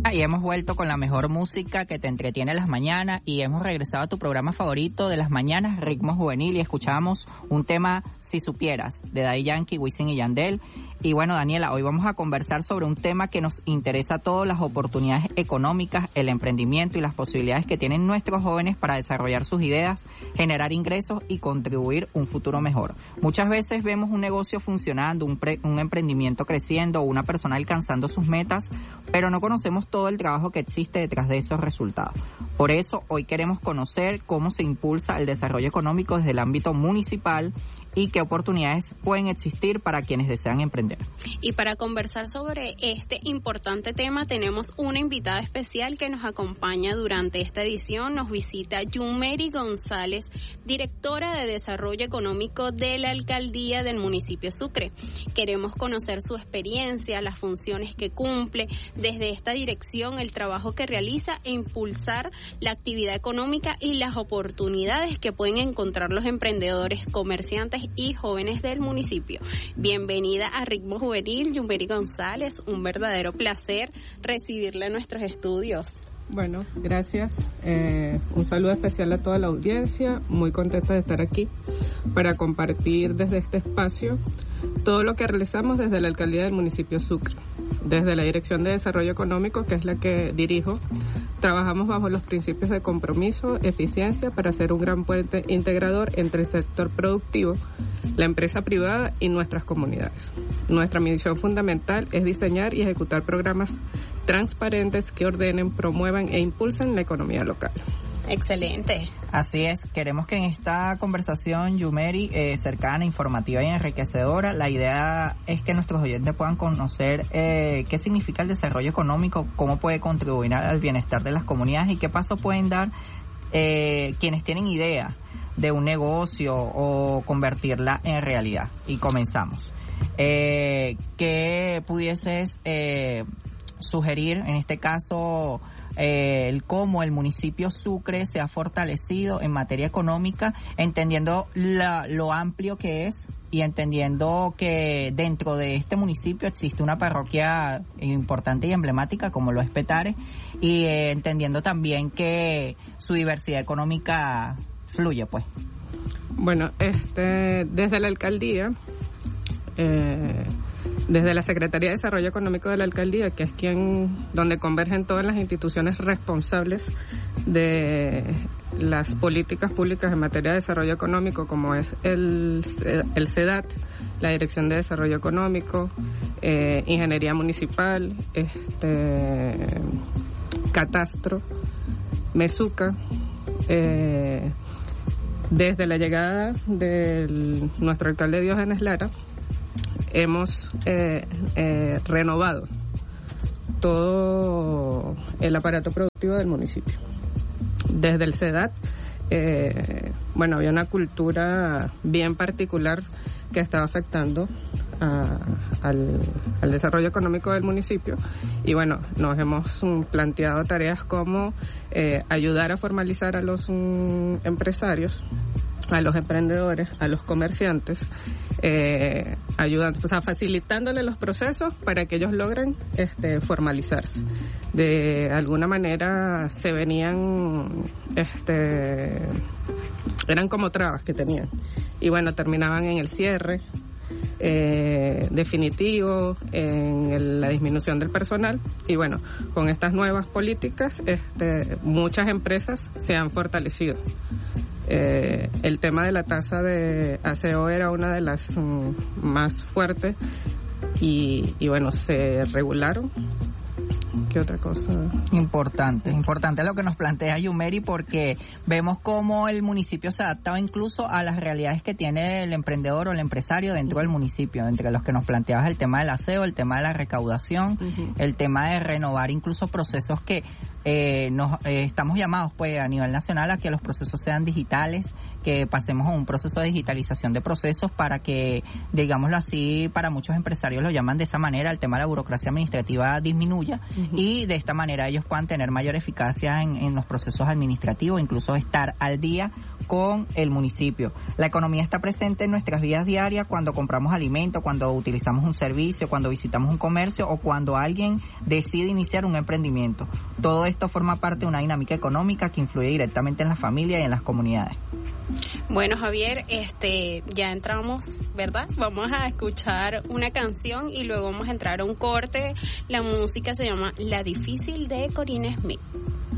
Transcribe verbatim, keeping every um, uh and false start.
Y hemos vuelto con la mejor música que te entretiene las mañanas y hemos regresado a tu programa favorito de las mañanas, Ritmo Juvenil, y escuchamos un tema, Si Supieras, de Daddy Yankee, Wisin y Yandel. Y bueno, Daniela, hoy vamos a conversar sobre un tema que nos interesa a todos, las oportunidades económicas, el emprendimiento y las posibilidades que tienen nuestros jóvenes para desarrollar sus ideas, generar ingresos y contribuir un futuro mejor. Muchas veces vemos un negocio funcionando, un, pre, un emprendimiento creciendo o una persona alcanzando sus metas, pero no conocemos todo el trabajo que existe detrás de esos resultados. Por eso, hoy queremos conocer cómo se impulsa el desarrollo económico desde el ámbito municipal y qué oportunidades pueden existir para quienes desean emprender. Y para conversar sobre este importante tema tenemos una invitada especial que nos acompaña durante esta edición. Nos visita Yumeri González, directora de Desarrollo Económico de la Alcaldía del municipio Sucre. Queremos conocer su experiencia, las funciones que cumple desde esta dirección, el trabajo que realiza e impulsar la actividad económica y las oportunidades que pueden encontrar los emprendedores, comerciantes y jóvenes del municipio. Bienvenida a Ritmo Juvenil, Yumeri González, un verdadero placer recibirla en nuestros estudios. Bueno, gracias. Eh, un saludo especial a toda la audiencia. Muy contenta de estar aquí para compartir desde este espacio todo lo que realizamos desde la Alcaldía del municipio Sucre. Desde la Dirección de Desarrollo Económico, que es la que dirijo, trabajamos bajo los principios de compromiso, eficiencia, para ser un gran puente integrador entre el sector productivo, la empresa privada y nuestras comunidades. Nuestra misión fundamental es diseñar y ejecutar programas transparentes que ordenen, promuevan e impulsen la economía local. Excelente. Así es, queremos que en esta conversación, Yumeri, eh, cercana, informativa y enriquecedora, la idea es que nuestros oyentes puedan conocer eh, qué significa el desarrollo económico, cómo puede contribuir al bienestar de las comunidades y qué pasos pueden dar eh, quienes tienen idea de un negocio o convertirla en realidad. Y comenzamos. Eh, ¿Qué pudieses eh, sugerir, en este caso, Eh, el cómo el municipio Sucre se ha fortalecido en materia económica, entendiendo la, lo amplio que es y entendiendo que dentro de este municipio existe una parroquia importante y emblemática como lo es Petare, y eh, entendiendo también que su diversidad económica fluye, pues? Bueno, este desde la alcaldía, eh, desde la Secretaría de Desarrollo Económico de la Alcaldía, que es quien donde convergen todas las instituciones responsables de las políticas públicas en materia de desarrollo económico, como es el, el SEDAT, la Dirección de Desarrollo Económico, eh, Ingeniería Municipal, este Catastro, Mesuca. Eh, desde la llegada de nuestro alcalde Diógenes Lara, hemos eh, eh, renovado todo el aparato productivo del municipio. Desde el SEDAT, eh, bueno, había una cultura bien particular que estaba afectando a, al, al desarrollo económico del municipio, y bueno, nos hemos um, planteado tareas como eh, ayudar a formalizar a los um, empresarios, a los emprendedores, a los comerciantes, eh, ayudando, o sea, facilitándole los procesos para que ellos logren este, formalizarse. De alguna manera se venían, este, eran como trabas que tenían, y bueno, terminaban en el cierre eh, definitivo, en el, la disminución del personal, y bueno, con estas nuevas políticas, este, muchas empresas se han fortalecido. Eh, el tema de la tasa de aseo era una de las um, más fuertes, y, y bueno, se regularon. ¿Qué otra cosa? Importante, importante lo que nos plantea Yumeri, porque vemos cómo el municipio se ha adaptado incluso a las realidades que tiene el emprendedor o el empresario dentro del municipio, entre los que nos planteabas el tema del aseo, el tema de la recaudación, uh-huh. el tema de renovar incluso procesos que eh, nos eh, estamos llamados pues a nivel nacional a que los procesos sean digitales, que pasemos a un proceso de digitalización de procesos para que, digámoslo así, para muchos empresarios lo llaman de esa manera, el tema de la burocracia administrativa disminuya uh-huh. y de esta manera ellos puedan tener mayor eficacia en, en los procesos administrativos, incluso estar al día con el municipio. La economía está presente en nuestras vidas diarias cuando compramos alimentos, cuando utilizamos un servicio, cuando visitamos un comercio o cuando alguien decide iniciar un emprendimiento. Todo esto forma parte de una dinámica económica que influye directamente en la familia y en las comunidades. Bueno, Javier, este, ya entramos, ¿verdad? Vamos a escuchar una canción y luego vamos a entrar a un corte. La música se llama La Difícil de Corinne Smith.